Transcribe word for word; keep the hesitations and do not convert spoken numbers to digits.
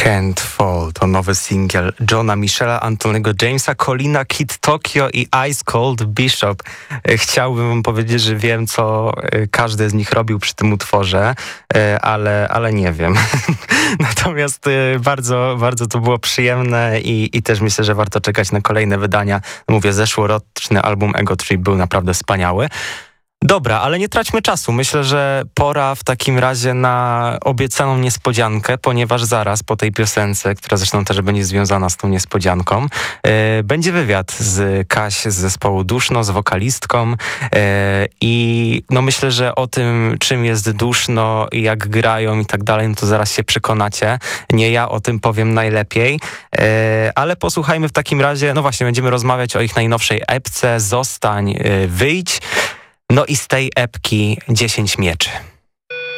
Can't Fall to nowy singiel Johna Michela, Antonego Jamesa, Colina, Kid Tokyo i Ice Cold Bishop. Chciałbym wam powiedzieć, że wiem, co każdy z nich robił przy tym utworze, ale, ale nie wiem. Natomiast bardzo, bardzo to było przyjemne i, i też myślę, że warto czekać na kolejne wydania. Mówię, zeszłoroczny album Ego Trip był naprawdę wspaniały. Dobra, ale nie traćmy czasu. Myślę, że pora w takim razie na obiecaną niespodziankę, ponieważ zaraz po tej piosence, która zresztą też będzie związana z tą niespodzianką, yy, będzie wywiad z Kaś z zespołu Duszno, z wokalistką yy, i no myślę, że o tym, czym jest Duszno i jak grają i tak dalej, no to zaraz się przekonacie. Nie ja o tym powiem najlepiej, yy, ale posłuchajmy w takim razie, no właśnie, będziemy rozmawiać o ich najnowszej epce Zostań, yy, wyjdź. No i z tej epki dziesięć mieczy.